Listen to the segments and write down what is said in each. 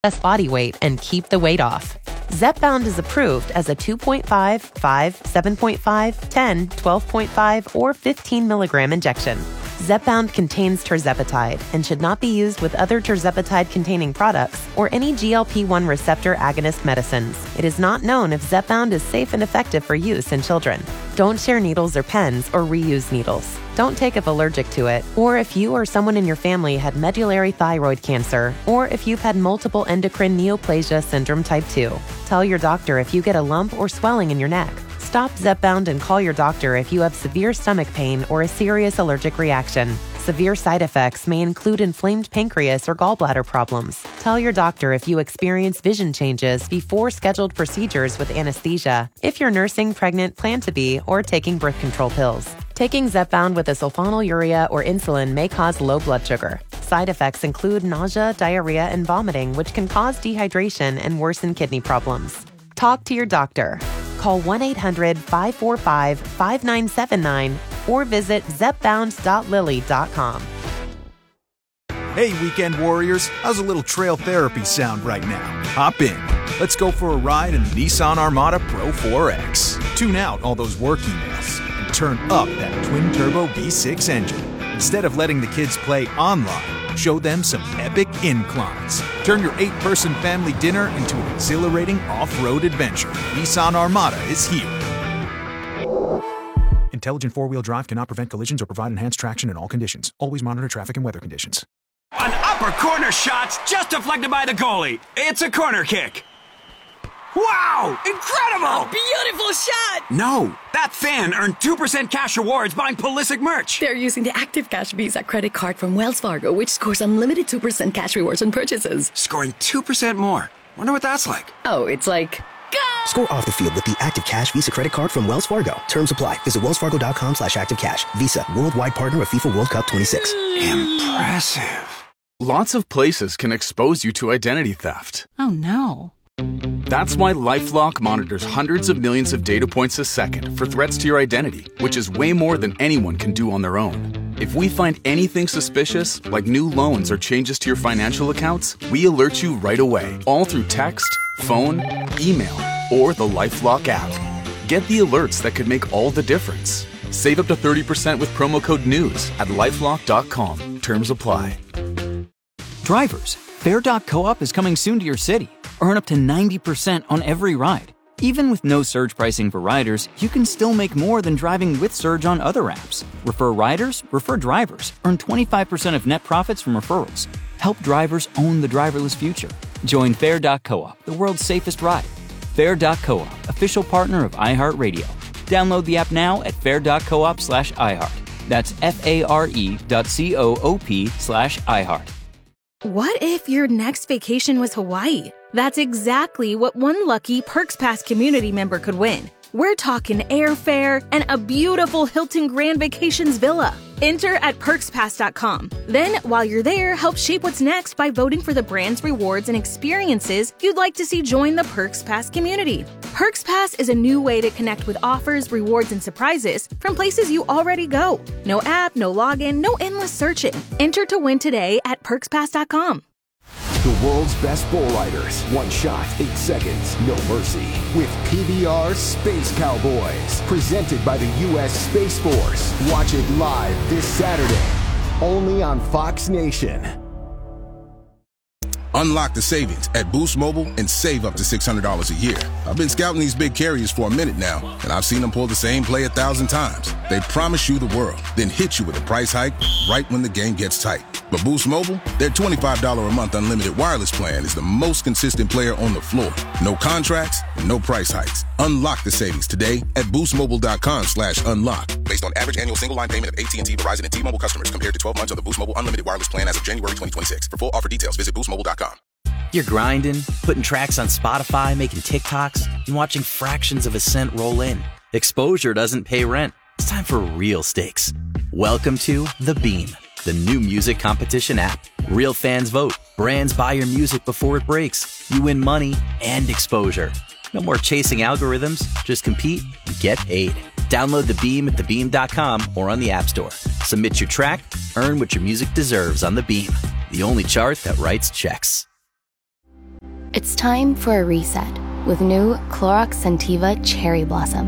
less body weight and keep the weight off. Zepbound is approved as a 2.5, 5, 7.5, 10, 12.5, or 15 milligram injection. Zepbound contains tirzepatide and should not be used with other tirzepatide-containing products or any GLP-1 receptor agonist medicines. It is not known if Zepbound is safe and effective for use in children. Don't share needles or pens or reuse needles. Don't take if allergic to it, or if you or someone in your family had medullary thyroid cancer, or if you've had multiple endocrine neoplasia syndrome type 2. Tell your doctor if you get a lump or swelling in your neck. Stop Zepbound and call your doctor if you have severe stomach pain or a serious allergic reaction. Severe side effects may include inflamed pancreas or gallbladder problems. Tell your doctor if you experience vision changes before scheduled procedures with anesthesia, if you're nursing, pregnant, plan to be, or taking birth control pills. Taking Zepbound with a sulfonylurea or insulin may cause low blood sugar. Side effects include nausea, diarrhea, and vomiting, which can cause dehydration and worsen kidney problems. Talk to your doctor. Call 1-800-545-5979 or visit zepbound.lily.com. Hey, weekend warriors, how's a little trail therapy sound right now? Hop in. Let's go for a ride in the Nissan Armada Pro 4X. Tune out all those work emails and turn up that twin-turbo V6 engine. Instead of letting the kids play online, show them some epic inclines. Turn your 8-person family dinner into an exhilarating off-road adventure. Nissan Armada is here. Intelligent four-wheel drive cannot prevent collisions or provide enhanced traction in all conditions. Always monitor traffic and weather conditions. An upper corner shot's just deflected by the goalie. It's a corner kick. Wow! Incredible! A beautiful shot! No, that fan earned 2% cash rewards buying Pulisic merch. They're using the Active Cash Visa credit card from Wells Fargo, which scores unlimited 2% cash rewards on purchases. Scoring 2% more. Wonder what that's like. Oh, it's like... Go! Score off the field with the Active Cash Visa credit card from Wells Fargo. Terms apply. Visit wellsfargo.com/activecash. Visa, worldwide partner of FIFA World Cup 26. Impressive. Lots of places can expose you to identity theft. Oh, no. That's why LifeLock monitors hundreds of millions of data points a second for threats to your identity, which is way more than anyone can do on their own. If we find anything suspicious, like new loans or changes to your financial accounts, we alert you right away, all through text, phone, email, or the LifeLock app. Get the alerts that could make all the difference. Save up to 30% with promo code NEWS at lifelock.com. Terms apply. Drivers, Fair.coop is coming soon to your city. Earn up to 90% on every ride. Even with no surge pricing for riders, you can still make more than driving with Surge on other apps. Refer riders, refer drivers. Earn 25% of net profits from referrals. Help drivers own the driverless future. Join Fair.coop, the world's safest ride. Fair.coop, official partner of iHeartRadio. Download the app now at fair.coop/iHeart. That's FARE.coop/iHeart. What if your next vacation was Hawaii? That's exactly what one lucky Perks Pass community member could win. We're talking airfare and a beautiful Hilton Grand Vacations villa. Enter at perkspass.com. Then, while you're there, help shape what's next by voting for the brands, rewards, and experiences you'd like to see join the Perks Pass community. Perks Pass is a new way to connect with offers, rewards, and surprises from places you already go. No app, no login, no endless searching. Enter to win today at perkspass.com. The world's best bull riders. One shot, 8 seconds, no mercy. With PBR Space Cowboys. Presented by the U.S. Space Force. Watch it live this Saturday. Only on Fox Nation. Unlock the savings at Boost Mobile and save up to $600 a year. I've been scouting these big carriers for a minute now, and I've seen them pull the same play 1,000 times. They promise you the world, then hit you with a price hike right when the game gets tight. But Boost Mobile, their $25 a month unlimited wireless plan is the most consistent player on the floor. No contracts, and no price hikes. Unlock the savings today at boostmobile.com/unlock. Based on average annual single line payment of AT&T, Verizon, and T-Mobile customers compared to 12 months of the Boost Mobile unlimited wireless plan as of January 2026. For full offer details, visit boostmobile.com. You're grinding, putting tracks on Spotify, making TikToks, and watching fractions of a cent roll in. Exposure doesn't pay rent. It's time for real stakes. Welcome to The Beam, the new music competition app. Real fans vote. Brands buy your music before it breaks. You win money and exposure. No more chasing algorithms. Just compete and get paid. Download The Beam at thebeam.com or on the App Store. Submit your track, earn what your music deserves on The Beam, the only chart that writes checks. It's time for a reset with new Clorox Scentiva Cherry Blossom.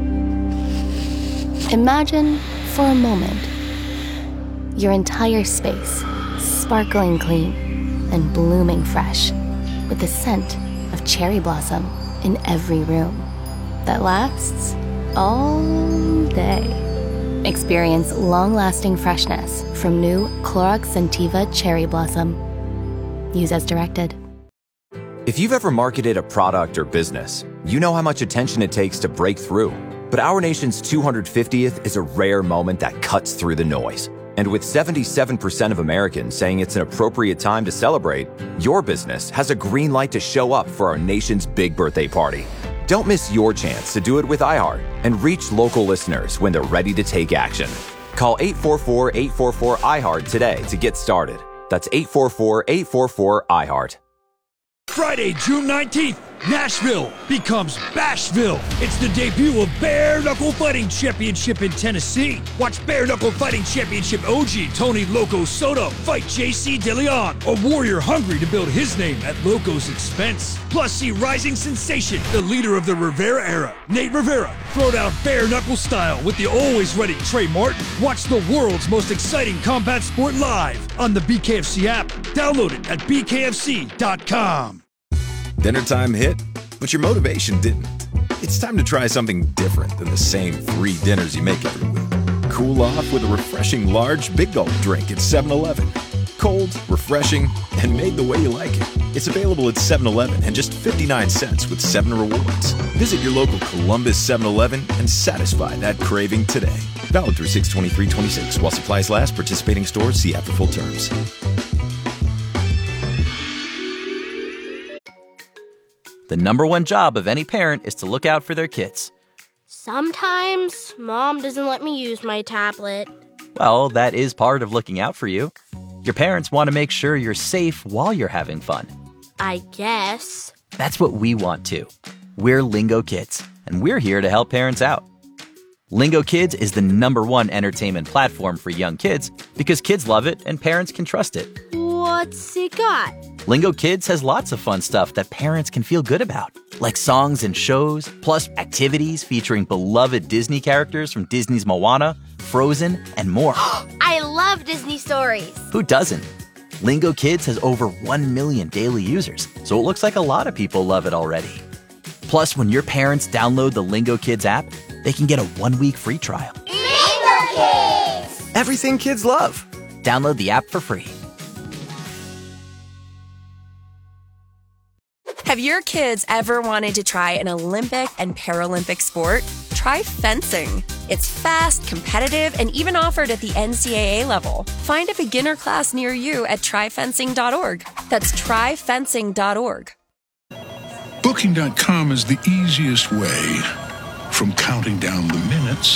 Imagine, for a moment, your entire space sparkling clean and blooming fresh with the scent of cherry blossom in every room that lasts all day. Experience long-lasting freshness from new Clorox Scentiva Cherry Blossom. Use as directed. If you've ever marketed a product or business, you know how much attention it takes to break through. But our nation's 250th is a rare moment that cuts through the noise. And with 77% of Americans saying it's an appropriate time to celebrate, your business has a green light to show up for our nation's big birthday party. Don't miss your chance to do it with iHeart and reach local listeners when they're ready to take action. Call 844-844-iHeart today to get started. That's 844-844-iHeart. Friday, June 19th, Nashville becomes Bashville. It's the debut of Bare Knuckle Fighting Championship in Tennessee. Watch Bare Knuckle Fighting Championship OG Tony Loco Soto fight JC DeLeon, a warrior hungry to build his name at Loco's expense. Plus, see rising sensation, the leader of the Rivera era, Nate Rivera, throw down bare knuckle style with the always ready Trey Martin. Watch the world's most exciting combat sport live on the BKFC app. Download it at bkfc.com. Dinner time hit, but your motivation didn't. It's time to try something different than the same 3 dinners you make every week. Cool off with a refreshing large Big Gulp drink at 7-Eleven. Cold, refreshing, and made the way you like it. It's available at 7-Eleven and just 59 cents with 7 rewards. Visit your local Columbus 7-Eleven and satisfy that craving today. Valid through 6/23/26 while supplies last. Participating stores see app for full terms. The number one job of any parent is to look out for their kids. Sometimes Mom doesn't let me use my tablet. Well, that is part of looking out for you. Your parents want to make sure you're safe while you're having fun. I guess. That's what we want too. We're Lingo Kids, and we're here to help parents out. Lingo Kids is the number one entertainment platform for young kids because kids love it and parents can trust it. What's it got? Lingo Kids has lots of fun stuff that parents can feel good about, like songs and shows, plus activities featuring beloved Disney characters from Disney's Moana, Frozen, and more. I love Disney stories. Who doesn't? Lingo Kids has over 1 million daily users, so it looks like a lot of people love it already. Plus, when your parents download the Lingo Kids app, they can get a 1-week free trial. Lingo Kids! Everything kids love. Download the app for free. Have your kids ever wanted to try an Olympic and Paralympic sport? Try fencing. It's fast, competitive, and even offered at the NCAA level. Find a beginner class near you at tryfencing.org. That's tryfencing.org. Booking.com is the easiest way from counting down the minutes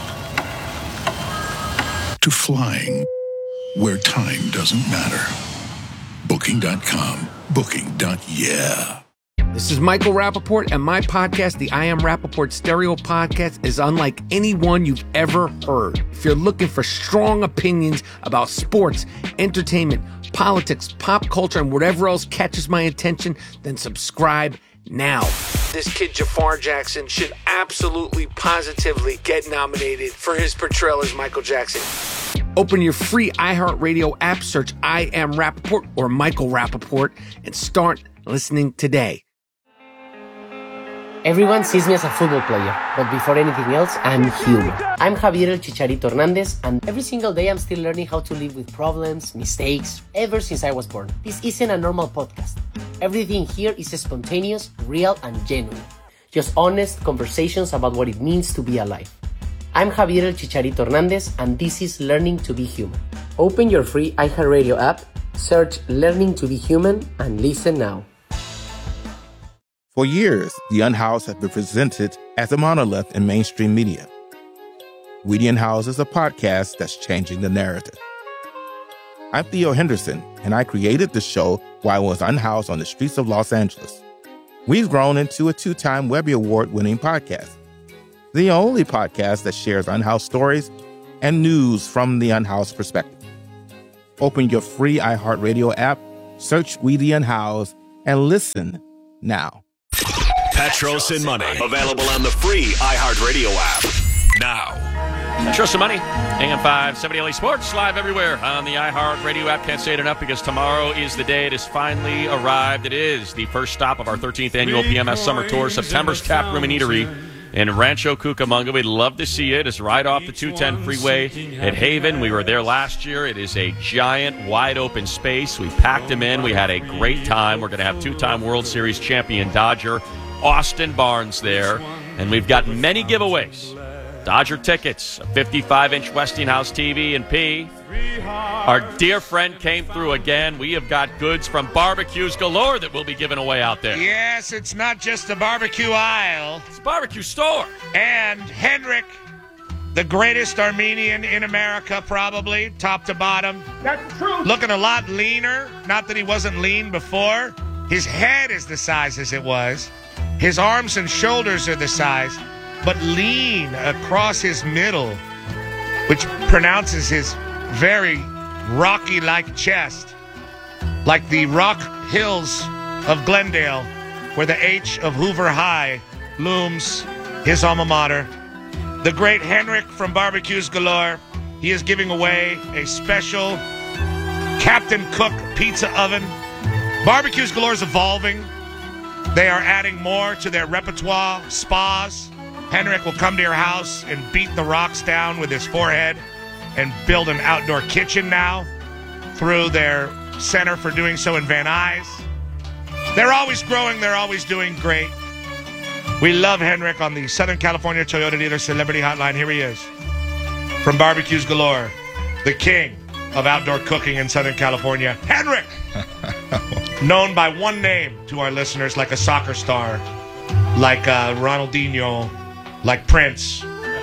to flying where time doesn't matter. Booking.com. Booking.yeah. This is Michael Rappaport, and my podcast, the I Am Rappaport Stereo Podcast, is unlike any one you've ever heard. If you're looking for strong opinions about sports, entertainment, politics, pop culture, and whatever else catches my attention, then subscribe now. This kid Jafar Jackson should absolutely, positively get nominated for his portrayal as Michael Jackson. Open your free iHeartRadio app, search I Am Rappaport or Michael Rappaport, and start listening today. Everyone sees me as a football player, but before anything else, I'm human. I'm Javier El Chicharito Hernandez, and every single day I'm still learning how to live with problems, mistakes, ever since I was born. This isn't a normal podcast. Everything here is spontaneous, real, and genuine. Just honest conversations about what it means to be alive. I'm Javier El Chicharito Hernandez, and this is Learning to Be Human. Open your free iHeartRadio app, search Learning to Be Human, and listen now. For years, The Unhoused have been presented as a monolith in mainstream media. We The Unhoused is a podcast that's changing the narrative. I'm Theo Henderson, and I created the show while I was unhoused on the streets of Los Angeles. We've grown into a 2-time Webby Award-winning podcast, the only podcast that shares unhoused stories and news from the unhoused perspective. Open your free iHeartRadio app, search We The Unhoused, and listen now. Petros and Money. Available on the free iHeartRadio app. Now. Petros and Money. AM 570 LA Sports. Live everywhere on the iHeartRadio app. Can't say it enough because tomorrow is the day. It has finally arrived. It is the first stop of our 13th annual PMS Summer Tour. September's Tap Room and Eatery in Rancho Cucamonga. We'd love to see it. It's right off the 210 freeway at Haven. We were there last year. It is a giant, wide-open space. We packed them in. We had a great time. We're going to have two-time World Series champion Dodger Austin Barnes there. And we've got many giveaways. Dodger tickets, a 55-inch Westinghouse TV and P. Our dear friend came through again. We have got goods from Barbecues Galore that we'll be giving away out there. Yes, it's not just a barbecue aisle. It's a barbecue store. And Henrik, the greatest Armenian in America, probably, top to bottom. That's true. Looking a lot leaner. Not that he wasn't lean before. His head is the size as it was. His arms and shoulders are the size, but lean across his middle, which pronounces his very Rocky-like chest, like the Rock Hills of Glendale, where the H of Hoover High looms, his alma mater. The great Henrik from Barbecues Galore. He is giving away a special Captain Cook pizza oven. Barbecues Galore is evolving. They are adding more to their repertoire, spas. Henrik will come to your house and beat the rocks down with his forehead and build an outdoor kitchen now through their center for doing so in Van Nuys. They're always growing. They're always doing great. We love Henrik on the Southern California Toyota Dealer Celebrity Hotline. Here he is from Barbecues Galore, the king of outdoor cooking in Southern California, Henrik. Known by one name to our listeners, like a soccer star, like Ronaldinho, like Prince.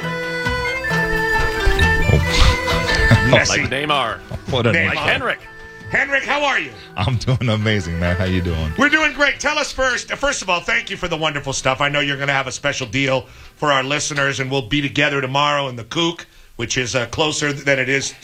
Like Neymar. What a Neymar. name. Like Henrik. Henrik, how are you? I'm doing amazing, man. How you doing? We're doing great. Tell us first of all, thank you for the wonderful stuff. I know you're going to have a special deal for our listeners, and we'll be together tomorrow in the Kook, which is closer than it is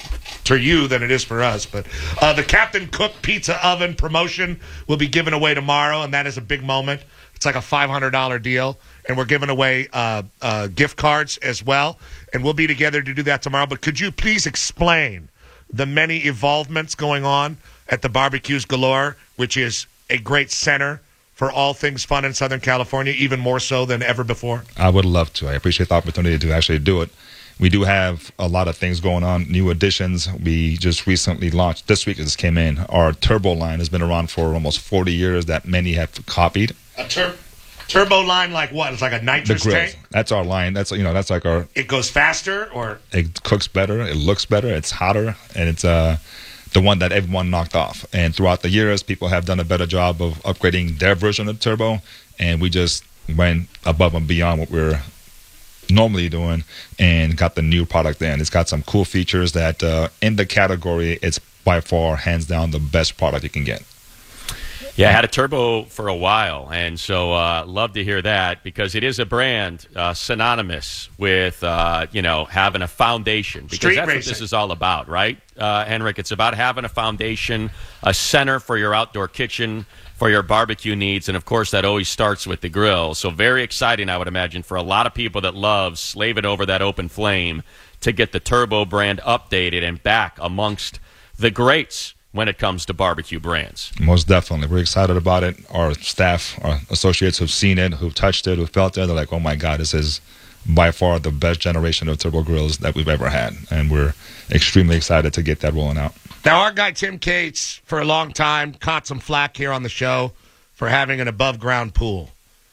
to you than it is for us. But the Captain Cook Pizza Oven promotion will be given away tomorrow, and that is a big moment. It's like a $500 deal, and we're giving away gift cards as well, and we'll be together to do that tomorrow. But could you please explain the many evolvements going on at the Barbecues Galore, which is a great center for all things fun in Southern California, even more so than ever before? I would love to. I appreciate the opportunity to actually do it. We do have a lot of things going on, new additions. We just recently launched, this week it just came in, our Turbo line has been around for almost 40 years that many have copied. A turbo line like what? It's like a nitrous tank? That's our line. That's like our... It goes faster or... It cooks better. It looks better. It's hotter. And it's the one that everyone knocked off. And throughout the years, people have done a better job of upgrading their version of Turbo. And we just went above and beyond what we're normally doing and got the new product in. It's got some cool features that in the category, it's by far, hands down, the best product you can get. Yeah, I had a Turbo for a while, and so love to hear that because it is a brand synonymous with, having a foundation. Because Street that's racing. what this is all about, right, Henrik? It's about having a foundation, a center for your outdoor kitchen, for your barbecue needs, and, of course, that always starts with the grill. So very exciting, I would imagine, for a lot of people that love slaving over that open flame to get the Turbo brand updated and back amongst the greats when it comes to barbecue brands. Most definitely. We're excited about it. Our staff, our associates who've seen it, who've touched it, who've felt it, they're like, oh my God, this is by far the best generation of turbo grills that we've ever had. And we're extremely excited to get that rolling out. Now, our guy Tim Cates, for a long time, caught some flack here on the show for having an above-ground pool.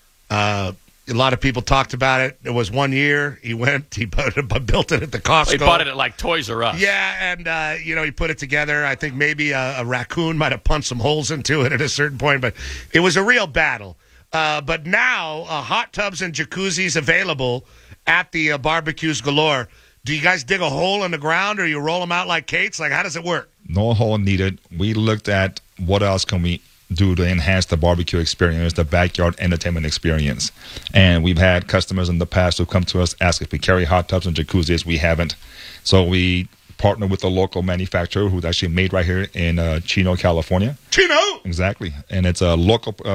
A lot of people talked about it. It was 1 year. He built it at the Costco. He bought it at like Toys R Us. Yeah, and he put it together. I think maybe a raccoon might have punched some holes into it at a certain point, but it was a real battle. But now, hot tubs and jacuzzis available at the Barbecues Galore. Do you guys dig a hole in the ground, or you roll them out like Cates? Like, how does it work? No hole needed. We looked at what else can we do to enhance the barbecue experience, the backyard entertainment experience. And we've had customers in the past who come to us ask if we carry hot tubs and jacuzzis. We haven't. So we partner with a local manufacturer who's actually made right here in Chino, California. Chino! Exactly. And it's a local